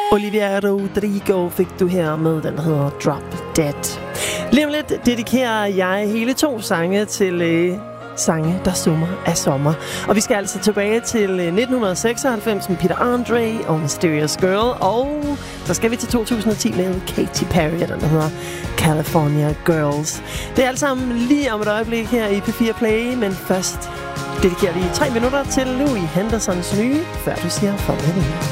Olivia Rodrigo fik du her med, den hedder Drop Dead. Lige om lidt dedikerer jeg hele 2 sange til sange, der summer af sommer. Og vi skal altså tilbage til 1996 med Peter Andre og Mysterious Girl. Og så skal vi til 2010 med Katy Perry, der hedder California Girls. Det er alt sammen lige om et øjeblik her i P4 Play, men først dedikerer vi 3 minutter til Louis Hendersons nye Før du siger farvel.